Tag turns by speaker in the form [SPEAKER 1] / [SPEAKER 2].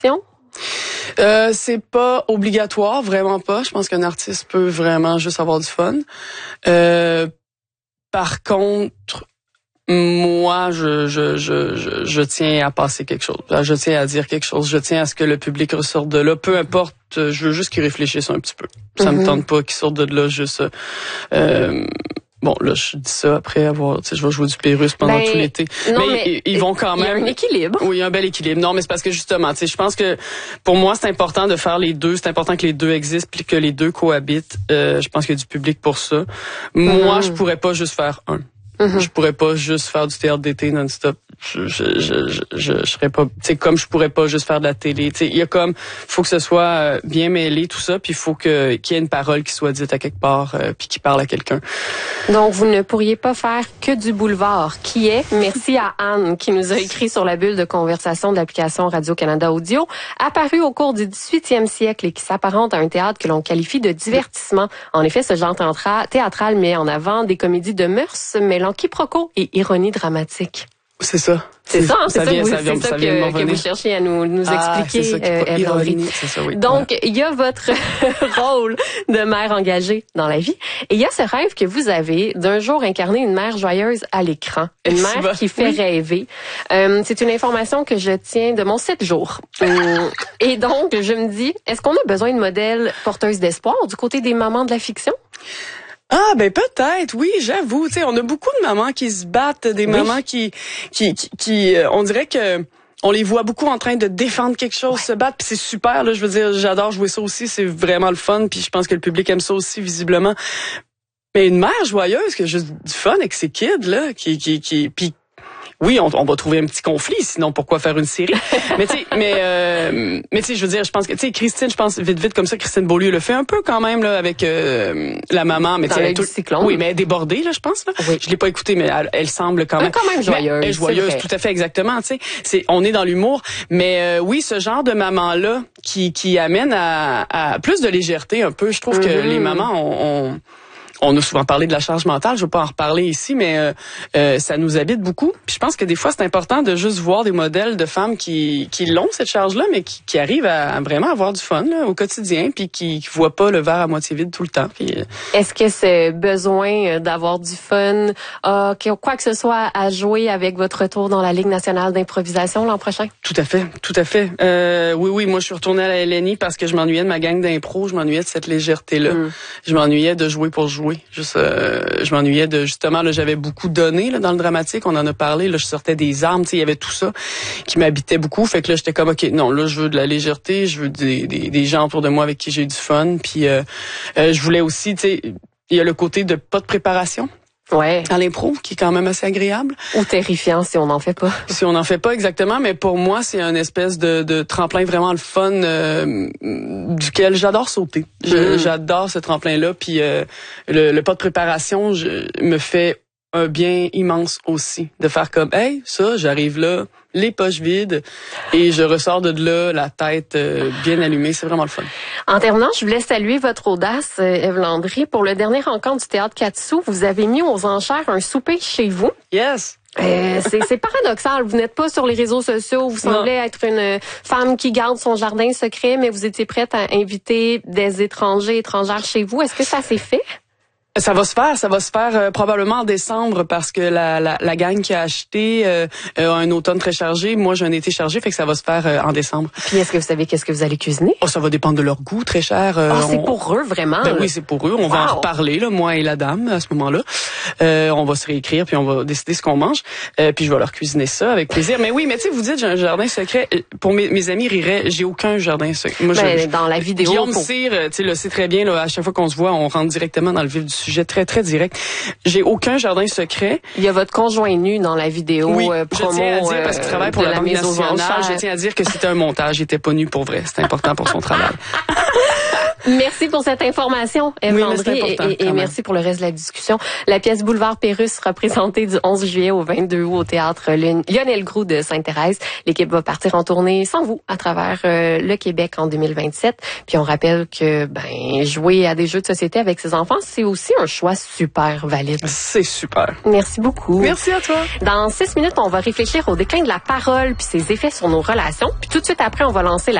[SPEAKER 1] C'est pas obligatoire, vraiment pas. Je pense qu'un artiste peut vraiment juste avoir du fun. Par contre, moi, je tiens à passer quelque chose. Je tiens à dire quelque chose. Je tiens à ce que le public ressorte de là. Peu importe, je veux juste qu'ils réfléchissent un petit peu. Ça me tente pas qu'ils sortent de là juste... Bon, là, je dis ça après avoir, tu sais, je vais jouer du Pérus pendant tout l'été. Mais ils vont quand même.
[SPEAKER 2] Il y a un équilibre.
[SPEAKER 1] Oui, il y a un bel équilibre. Non, mais c'est parce que justement, tu sais, je pense que pour moi, c'est important de faire les deux. C'est important que les deux existent puis que les deux cohabitent. Je pense qu'il y a du public pour ça. Moi, je pourrais pas juste faire un. Je pourrais pas juste faire du théâtre d'été non-stop. Je serais pas, tu sais, comme je pourrais pas juste faire de la télé. Tu sais, il y a comme, faut que ce soit bien mêlé tout ça, puis il faut qu'il y ait une parole qui soit dite à quelque part, puis qui parle à quelqu'un.
[SPEAKER 2] Donc vous ne pourriez pas faire que du boulevard, qui est, merci à Anne qui nous a écrit sur la bulle de conversation de l'application Radio-Canada Audio, apparu au cours du 18e siècle et qui s'apparente à un théâtre que l'on qualifie de divertissement. En effet, ce genre théâtral met en avant des comédies de mœurs mêlant quiproquo et ironie dramatique.
[SPEAKER 1] C'est ça.
[SPEAKER 2] C'est ça que vous cherchez à nous expliquer,
[SPEAKER 1] Eve-Landry. C'est ça, oui.
[SPEAKER 2] Donc, il y a votre rôle de mère engagée dans la vie. Et il y a ce rêve que vous avez d'un jour incarner une mère joyeuse à l'écran. Une mère qui fait rêver. C'est une information que je tiens de mon 7 jours. Et donc, je me dis, est-ce qu'on a besoin de modèles porteuses d'espoir du côté des mamans de la fiction?
[SPEAKER 1] Ah, ben peut-être, oui, j'avoue. Tu sais, on a beaucoup de mamans qui se battent, des mamans qui on dirait que on les voit beaucoup en train de défendre quelque chose, se battre, puis c'est super, là, je veux dire, j'adore jouer ça aussi, c'est vraiment le fun, puis je pense que le public aime ça aussi, visiblement. Mais une mère joyeuse qui a juste du fun avec ses kids, là, puis oui, on va trouver un petit conflit, sinon pourquoi faire une série? Mais tu sais, je veux dire, je pense que, tu sais, Christine, je pense vite comme ça, Christine Beaulieu le fait un peu quand même, là, avec la maman, mais tu sais, oui, mais elle est débordée, là, je pense, là. Oui. Je l'ai pas écoutée, mais elle semble quand même
[SPEAKER 2] joyeuse.
[SPEAKER 1] Elle est joyeuse, tout à fait, exactement, tu sais. On est dans l'humour, mais oui, ce genre de maman-là qui amène à plus de légèreté un peu, je trouve que les mamans on a souvent parlé de la charge mentale, je veux pas en reparler ici, mais ça nous habite beaucoup. Puis je pense que des fois, c'est important de juste voir des modèles de femmes qui l'ont, cette charge-là, mais qui arrivent à vraiment avoir du fun là, au quotidien, puis qui voient pas le verre à moitié vide tout le temps. Puis,
[SPEAKER 2] est-ce que ce besoin d'avoir du fun, quoi que ce soit à jouer avec votre retour dans la Ligue nationale d'improvisation l'an prochain?
[SPEAKER 1] Tout à fait, tout à fait. Oui, moi je suis retournée à la LNI parce que je m'ennuyais de ma gang d'impro, je m'ennuyais de cette légèreté-là. Je m'ennuyais de jouer pour jouer. Je m'ennuyais de justement là, j'avais beaucoup donné là dans le dramatique, on en a parlé, là je sortais des armes, tu sais, il y avait tout ça qui m'habitait beaucoup, fait que là j'étais comme OK, non, là je veux de la légèreté, je veux des gens autour de moi avec qui j'ai du fun, puis je voulais aussi, tu sais, il y a le côté de pas de préparation.
[SPEAKER 2] Ouais.
[SPEAKER 1] À l'impro, qui est quand même assez agréable.
[SPEAKER 2] Ou terrifiant si on n'en fait pas.
[SPEAKER 1] Si on n'en fait pas exactement, mais pour moi, c'est un espèce de tremplin vraiment le fun duquel j'adore sauter. J'adore ce tremplin-là, puis le pas de préparation me fait un bien immense aussi. De faire comme, hey, ça, j'arrive là, les poches vides, et je ressors de là, la tête bien allumée. C'est vraiment le fun.
[SPEAKER 2] En terminant, je voulais saluer votre audace, Eve-Landry. Pour le dernier rencontre du Théâtre 4 sous, vous avez mis aux enchères un souper chez vous.
[SPEAKER 1] Yes!
[SPEAKER 2] C'est paradoxal. Vous n'êtes pas sur les réseaux sociaux. Vous semblez être une femme qui garde son jardin secret, mais vous étiez prête à inviter des étrangères chez vous. Est-ce que ça s'est fait?
[SPEAKER 1] Ça va se faire probablement en décembre parce que la gang qui a acheté a un automne très chargé. Moi, j'ai un été chargé, fait que ça va se faire en décembre.
[SPEAKER 2] Puis est-ce que vous savez qu'est-ce que vous allez cuisiner?
[SPEAKER 1] Oh, ça va dépendre de leur goût, très cher.
[SPEAKER 2] C'est pour eux, vraiment?
[SPEAKER 1] Ben oui, c'est pour eux. On va en reparler, là, moi et la dame, à ce moment-là. On va se réécrire, puis on va décider ce qu'on mange. Puis je vais leur cuisiner ça avec plaisir. Mais oui, mais tu sais, vous dites, j'ai un jardin secret. Pour mes amis riraient, j'ai aucun jardin secret. Moi,
[SPEAKER 2] dans la vidéo.
[SPEAKER 1] Guillaume Cyr, tu sais, le sait très bien, là, à chaque fois qu'on se voit, on rentre directement dans le vif du sujet, très, très direct. J'ai aucun jardin secret.
[SPEAKER 2] Il y a votre conjoint nu dans la vidéo.
[SPEAKER 1] Oui,
[SPEAKER 2] promo,
[SPEAKER 1] je tiens à dire, parce qu'il travaille pour la Banque nationale, je tiens à dire que c'était un montage. Il était pas nu pour vrai. C'était important pour son travail.
[SPEAKER 2] Merci pour cette information, Ève Landry, et merci pour le reste de la discussion. La pièce Boulevard Pérusse sera présentée du 11 juillet au 22 août au théâtre Lionel Groulx de Sainte-Thérèse. L'équipe va partir en tournée sans vous à travers le Québec en 2027. Puis on rappelle que jouer à des jeux de société avec ses enfants, c'est aussi un choix super valide.
[SPEAKER 1] C'est super.
[SPEAKER 2] Merci beaucoup.
[SPEAKER 1] Merci à toi.
[SPEAKER 2] Dans 6 minutes, on va réfléchir au déclin de la parole puis ses effets sur nos relations. Puis tout de suite après, on va lancer la